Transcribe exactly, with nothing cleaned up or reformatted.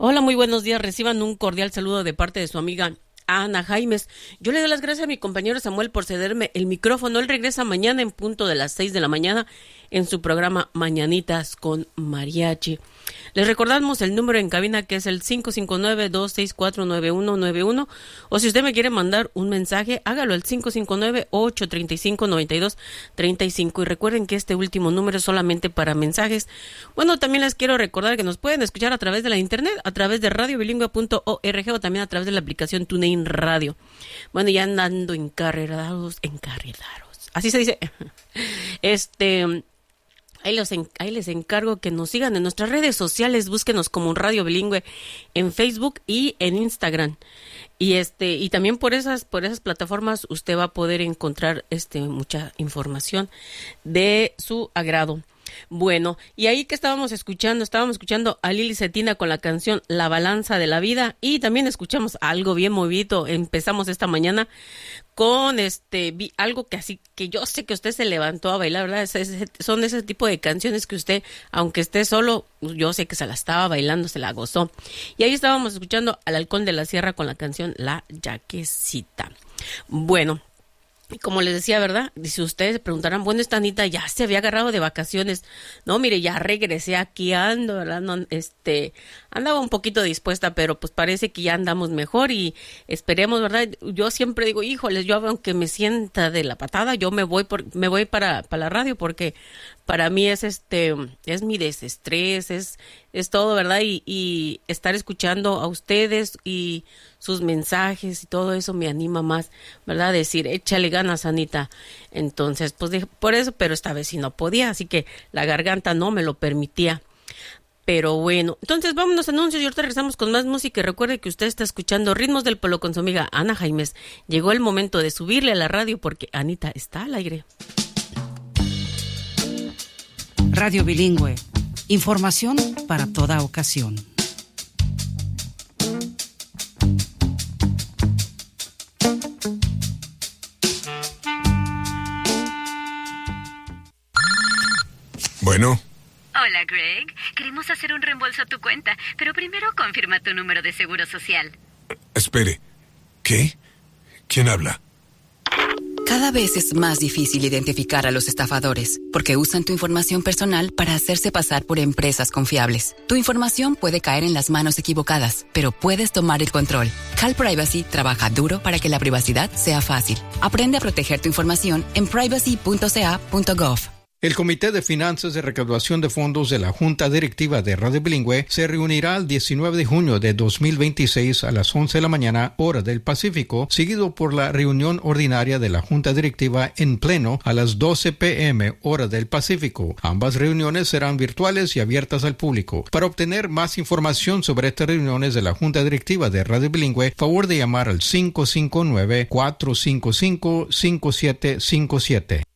Hola, muy buenos días. Reciban un cordial saludo de parte de su amiga Ana Jaimes. Yo le doy las gracias a mi compañero Samuel por cederme el micrófono. Él regresa mañana en punto de las seis de la mañana en su programa Mañanitas con Mariachi. Les recordamos el número en cabina, que es el cinco cinco nueve, dos seis cuatro, nueve uno nueve uno, o si usted me quiere mandar un mensaje, hágalo al cinco cinco nueve, ocho tres cinco, nueve dos tres cinco, y recuerden que este último número es solamente para mensajes. Bueno, también les quiero recordar que nos pueden escuchar a través de la internet, a través de radio bilingüe punto org, o también a través de la aplicación TuneIn Radio. Bueno, ya andando encarrerados, encarrerados, así se dice. Este... Ahí, los en, ahí les encargo que nos sigan en nuestras redes sociales, búsquenos como Radio Bilingüe en Facebook y en Instagram. Y este y también por esas por esas plataformas usted va a poder encontrar este mucha información de su agrado. Bueno, y ahí que estábamos escuchando, estábamos escuchando a Lili Cetina con la canción La Balanza de la Vida, y también escuchamos algo bien movido. Empezamos esta mañana con este vi, algo que así que yo sé que usted se levantó a bailar, ¿verdad? Es, es, son ese tipo de canciones que usted, aunque esté solo, yo sé que se la estaba bailando, se la gozó. Y ahí estábamos escuchando al Halcón de la Sierra con la canción La Yaquecita. Bueno, como les decía, ¿verdad? Si ustedes se preguntarán, bueno, esta Anita ya se había agarrado de vacaciones. No, mire, ya regresé, aquí ando, ¿verdad? No, este, andaba un poquito dispuesta, pero pues parece que ya andamos mejor y esperemos, ¿verdad? Yo siempre digo, híjoles, yo aunque me sienta de la patada, yo me voy por, me voy para, para la radio, porque para mí es este, es mi desestrés, es, es todo, ¿verdad? Y, y estar escuchando a ustedes y sus mensajes y todo eso me anima más, ¿verdad? Decir, échale ganas, Anita. Entonces, pues dije, por eso, pero esta vez sí no podía, así que la garganta no me lo permitía. Pero bueno, entonces vámonos a anuncios y ahorita regresamos con más música. Y recuerde que usted está escuchando Ritmos del Pueblo con su amiga Ana Jaimes. Llegó el momento de subirle a la radio porque Anita está al aire. Radio Bilingüe. Información para toda ocasión. Bueno. Hola, Greg. Queremos hacer un reembolso a tu cuenta, pero primero confirma tu número de seguro social. Espere. ¿Qué? ¿Quién habla? Cada vez es más difícil identificar a los estafadores, porque usan tu información personal para hacerse pasar por empresas confiables. Tu información puede caer en las manos equivocadas, pero puedes tomar el control. Cal Privacy trabaja duro para que la privacidad sea fácil. Aprende a proteger tu información en privacy punto c a punto gov. El Comité de Finanzas de Recaudación de Fondos de la Junta Directiva de Radio Bilingüe se reunirá el diecinueve de junio de dos mil veintiséis a las once de la mañana, hora del Pacífico, seguido por la reunión ordinaria de la Junta Directiva en pleno a las doce pe eme, hora del Pacífico. Ambas reuniones serán virtuales y abiertas al público. Para obtener más información sobre estas reuniones de la Junta Directiva de Radio Bilingüe, favor de llamar al cinco cinco nueve, cuatro cinco cinco, cinco siete cinco siete.